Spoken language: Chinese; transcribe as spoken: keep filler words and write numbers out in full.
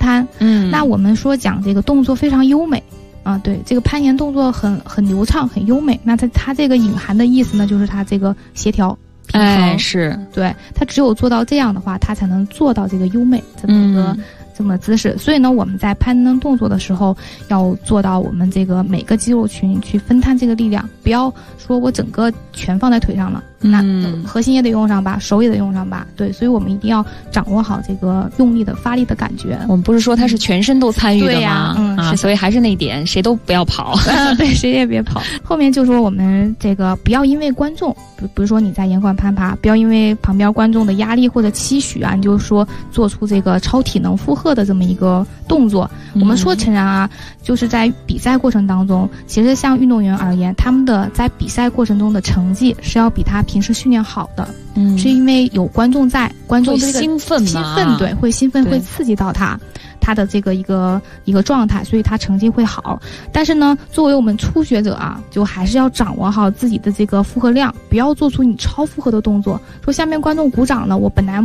摊。 嗯， 那我们说讲这个动作非常优美啊，对，这个攀岩动作很很流畅，很优美。那它它这个隐含的意思呢，就是它这个协调平衡， 哎，是对，它只有做到这样的话，它才能做到这个优美这么一个。嗯这么姿势，所以呢，我们在攀登动作的时候，要做到我们这个每个肌肉群去分摊这个力量，不要说我整个全放在腿上了，那核心也得用上吧，手也得用上吧，对，所以我们一定要掌握好这个用力的发力的感觉。 我们不是说它是全身都参与的吗？ 对呀，嗯啊，所以还是那点，谁都不要跑， 啊、对，谁也别跑。后面就说我们这个不要因为观众，比比如说你在岩馆攀爬，不要因为旁边观众的压力或者期许啊，你就说做出这个超体能负荷的这么一个动作。 嗯、 我们说诚然啊，就是在比赛过程当中，其实像运动员而言，他们的在比赛过程中的成绩是要比他平时训练好的。嗯，是因为有观众在，观众这个兴奋嘛， 兴奋对，会兴奋，会刺激到他。他的这个一个一个状态，所以他成绩会好。但是呢，作为我们初学者啊，就还是要掌握好自己的这个负荷量，不要做出你超负荷的动作。说下面观众鼓掌了，我本来